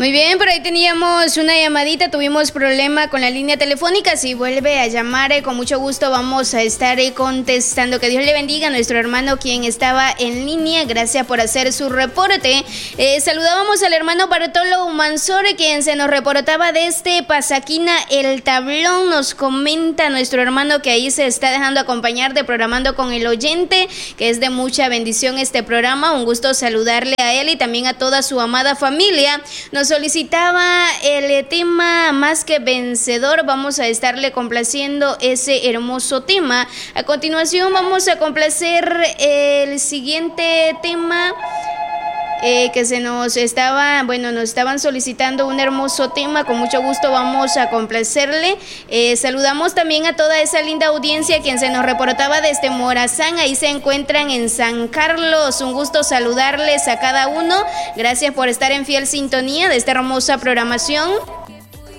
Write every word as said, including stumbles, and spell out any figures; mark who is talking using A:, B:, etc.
A: Muy bien, por ahí teníamos una llamadita, tuvimos problema con la línea telefónica. Si vuelve a llamar, eh, con mucho gusto vamos a estar eh, contestando. Que Dios le bendiga a nuestro hermano quien estaba en línea. Gracias por hacer su reporte. Eh, saludábamos al hermano Bartolo Mansore, quien se nos reportaba desde Pasaquina, El Tablón. Nos comenta nuestro hermano que ahí se está dejando acompañar de Programando con el Oyente, que es de mucha bendición este programa. Un gusto saludarle a él y también a toda su amada familia. Nos solicitaba el tema Más que Vencedor. Vamos a estarle complaciendo ese hermoso tema. A continuación vamos a complacer el siguiente tema eh, que se nos estaba, bueno, nos estaban solicitando un hermoso tema. Con mucho gusto vamos a complacerle. Eh, saludamos también a toda esa linda audiencia quien se nos reportaba desde Morazán. Ahí se encuentran en San Carlos. Un gusto saludarles a cada uno. Gracias por estar en fiel sintonía de esta hermosa programación.